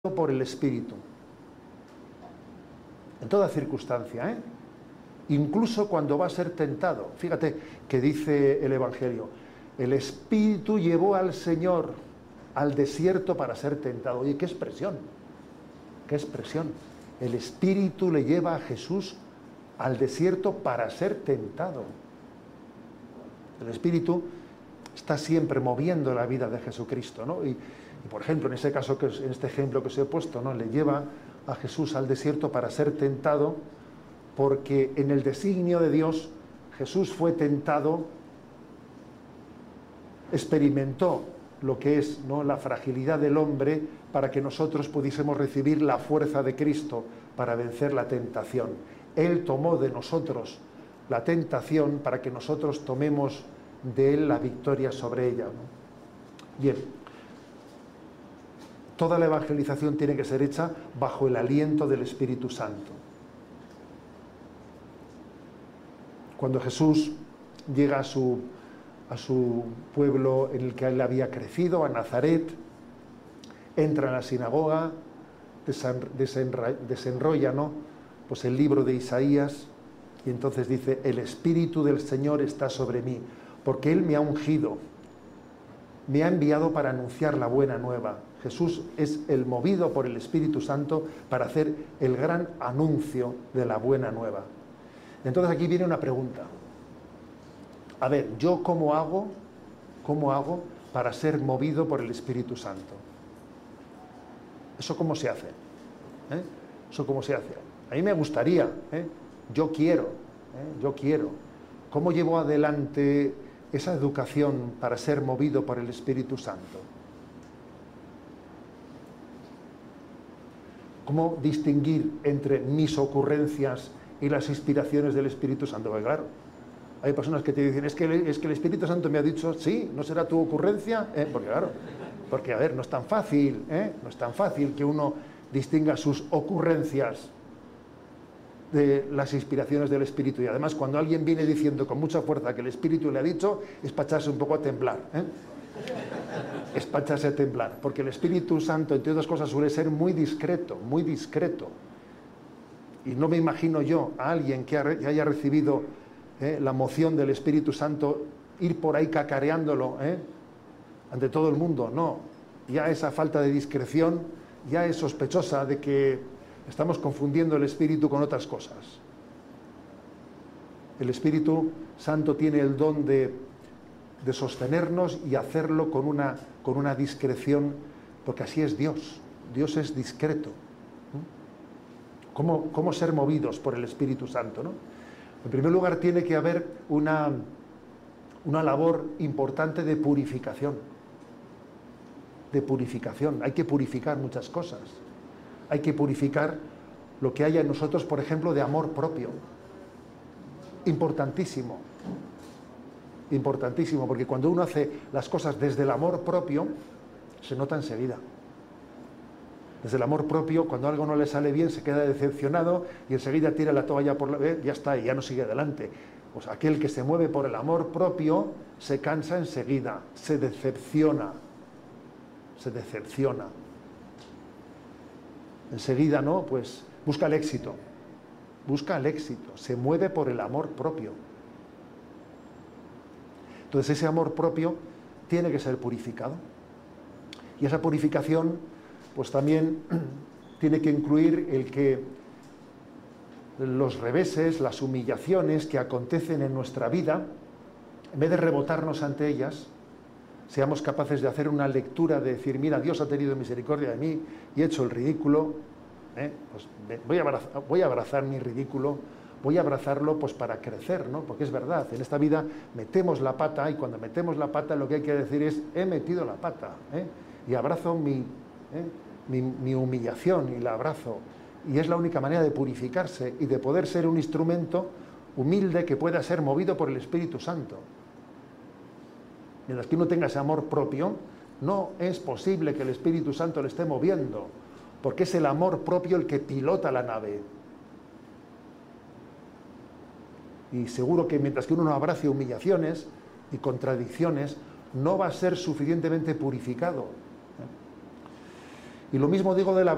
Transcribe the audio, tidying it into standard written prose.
por el Espíritu. En toda circunstancia, incluso cuando va a ser tentado. Fíjate que dice el Evangelio, el Espíritu llevó al Señor al desierto para ser tentado. Oye, qué expresión, qué expresión. El Espíritu le lleva a Jesús al desierto para ser tentado. El Espíritu está siempre moviendo la vida de Jesucristo, ¿no? Y por ejemplo, en ese caso, en este ejemplo que os he puesto, ¿no? Le lleva a Jesús al desierto para ser tentado, porque en el designio de Dios Jesús fue tentado, experimentó lo que es, ¿no?, la fragilidad del hombre, para que nosotros pudiésemos recibir la fuerza de Cristo para vencer la tentación. Él tomó de nosotros la tentación para que nosotros tomemos de Él la victoria sobre ella, ¿no? Bien, toda la evangelización tiene que ser hecha bajo el aliento del Espíritu Santo. Cuando Jesús llega a su pueblo en el que él había crecido, a Nazaret, entra en la sinagoga, desenrolla, ¿no?, pues el libro de Isaías, y entonces dice: el Espíritu del Señor está sobre mí, porque Él me ha ungido, me ha enviado para anunciar la buena nueva. Jesús es el movido por el Espíritu Santo para hacer el gran anuncio de la buena nueva. Entonces aquí viene una pregunta. A ver, ¿yo cómo hago para ser movido por el Espíritu Santo? ¿Eso cómo se hace? ¿Eso cómo se hace? A mí me gustaría, yo quiero. ¿Cómo llevo adelante esa educación para ser movido por el Espíritu Santo? ¿Cómo distinguir entre mis ocurrencias y las inspiraciones del Espíritu Santo? Porque claro, hay personas que te dicen, es que el Espíritu Santo me ha dicho, sí, ¿no será tu ocurrencia? Porque claro, porque a ver, no es tan fácil, no es tan fácil que uno distinga sus ocurrencias de las inspiraciones del Espíritu. Y además, cuando alguien viene diciendo con mucha fuerza que el Espíritu le ha dicho, es para echarse un poco a temblar, es para echarse a temblar, porque el Espíritu Santo, entre otras cosas, suele ser muy discreto, muy discreto. Y no me imagino yo a alguien que haya recibido la moción del Espíritu Santo ir por ahí cacareándolo ante todo el mundo. No, ya esa falta de discreción ya es sospechosa de que estamos confundiendo el Espíritu con otras cosas. El Espíritu Santo tiene el don de sostenernos y hacerlo con una discreción, porque así es Dios. Dios es discreto. ¿Cómo ser movidos por el Espíritu Santo, ¿no? En primer lugar, tiene que haber una labor importante de purificación. De purificación. Hay que purificar muchas cosas. Hay que purificar lo que haya en nosotros, por ejemplo, de amor propio. Importantísimo. Importantísimo, porque cuando uno hace las cosas desde el amor propio, se nota enseguida. Desde el amor propio, cuando algo no le sale bien, se queda decepcionado y enseguida tira la toalla ya está, y ya no sigue adelante. Pues aquel que se mueve por el amor propio se cansa enseguida, se decepciona. Enseguida, ¿no?, pues busca el éxito, se mueve por el amor propio. Entonces ese amor propio tiene que ser purificado. Y esa purificación, pues también tiene que incluir el que los reveses, las humillaciones que acontecen en nuestra vida, en vez de rebotarnos ante ellas, seamos capaces de hacer una lectura, de decir, mira, Dios ha tenido misericordia de mí y he hecho el ridículo, pues voy a abrazar mi ridículo, voy a abrazarlo pues para crecer, ¿no? Porque es verdad, en esta vida metemos la pata, y cuando metemos la pata lo que hay que decir es, he metido la pata, y abrazo mi humillación y la abrazo. Y es la única manera de purificarse y de poder ser un instrumento humilde que pueda ser movido por el Espíritu Santo. Mientras que uno tenga ese amor propio, no es posible que el Espíritu Santo le esté moviendo, porque es el amor propio el que pilota la nave. Y seguro que mientras que uno no abrace humillaciones y contradicciones, no va a ser suficientemente purificado. Y lo mismo digo de la